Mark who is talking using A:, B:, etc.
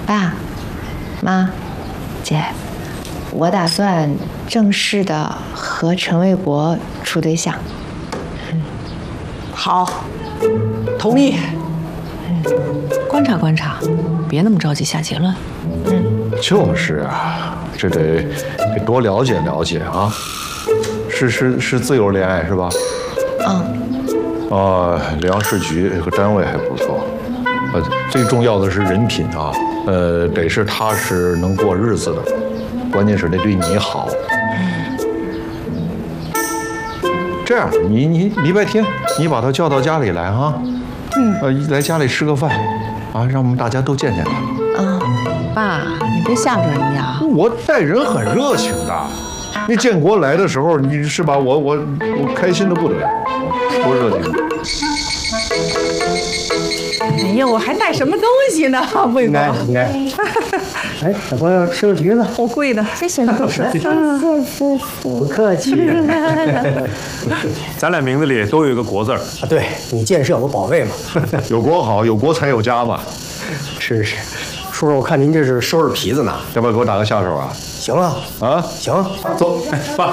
A: 爸、妈、姐，我打算正式的和陈卫国处对象。
B: 好，同意。
C: 观察观察，别那么着急下结论。
D: 就是啊，这得多了解了解啊。是自由恋爱是吧？粮食局这个单位还不错。最重要的是人品啊，得是踏实能过日子的，关键是得对你好。这样，你礼拜天你把他叫到家里来啊，来家里吃个饭，啊，让我们大家都见见他。
C: 爸，你别吓着人家。
D: 我待人很热情的，那建国来的时候，你是吧？我开心的不得了，多热情。
B: 哎呀，我还带什么东西呢？魏国，
E: 应该。哎，小朋友吃个橘子，
B: 好贵的，
A: 谢谢老师。
E: 不客气。
F: 咱俩名字里都有一个国字儿。
E: 对你建设我保卫嘛。
D: 有国好，有国才有家嘛。
E: 是。叔叔，我看您这是收拾皮子呢，
D: 要不要给我打个下手啊？
E: 行啊，
D: 啊，
E: 行，
F: 走，爸。